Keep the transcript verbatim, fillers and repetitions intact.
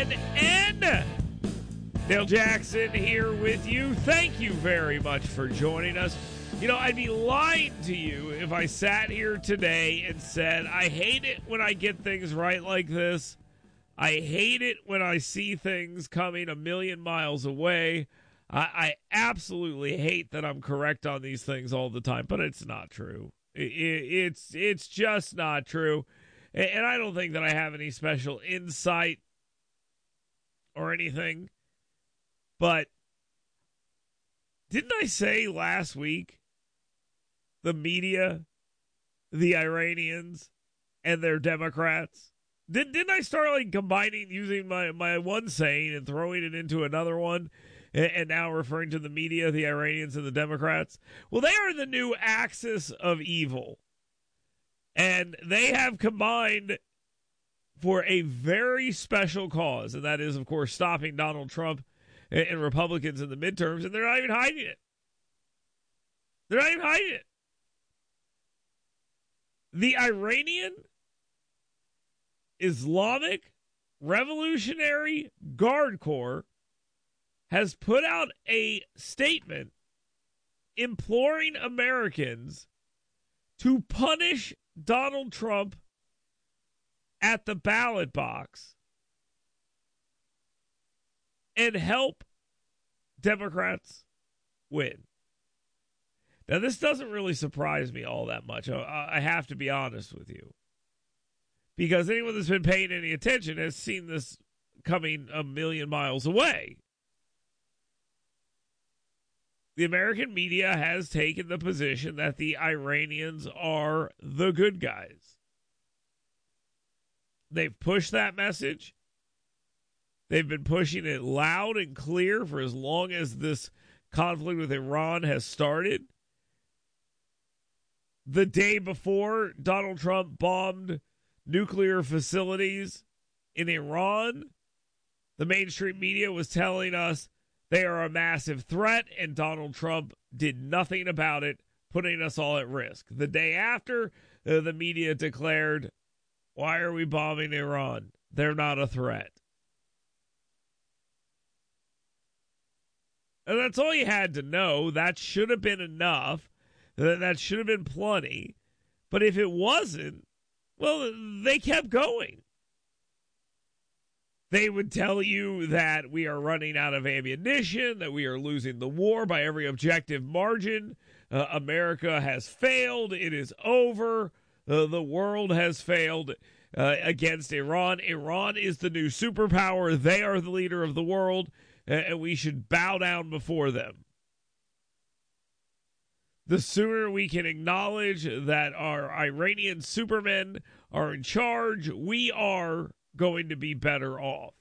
N N. Dale Jackson here with you. Thank you very much for joining us. You know, I'd be lying to you if I sat here today and said, I hate it when I get things right like this. I hate it when I see things coming a million miles away. I, I absolutely hate that I'm correct on these things all the time, but it's not true. It, it, it's it's just not true. And, and I don't think that I have any special insight or anything. But didn't I say last week the media, the Iranians, and their Democrats? Did, didn't I start like combining, using my, my one saying and throwing it into another one, and, and now referring to the media, the Iranians, and the Democrats? Well, they are the new axis of evil. And they have combined for a very special cause, and that is, of course, stopping Donald Trump and, and Republicans in the midterms, and they're not even hiding it. They're not even hiding it. The Iranian Islamic Revolutionary Guard Corps has put out a statement imploring Americans to punish Donald Trump at the ballot box and help Democrats win. Now, this doesn't really surprise me all that much. I have to be honest with you. Because anyone that's been paying any attention has seen this coming a million miles away. The American media has taken the position that the Iranians are the good guys. They've pushed that message. They've been pushing it loud and clear for as long as this conflict with Iran has started. The day before Donald Trump bombed nuclear facilities in Iran, the mainstream media was telling us they are a massive threat, and Donald Trump did nothing about it, putting us all at risk. The day after, uh, the media declared, why are we bombing Iran? They're not a threat. And that's all you had to know. That should have been enough. That should have been plenty. But if it wasn't, well, they kept going. They would tell you that we are running out of ammunition, that we are losing the war by every objective margin. Uh, America has failed. It is over. Uh, the world has failed uh, against Iran. Iran is the new superpower. They are the leader of the world, and we should bow down before them. The sooner we can acknowledge that our Iranian supermen are in charge, we are going to be better off.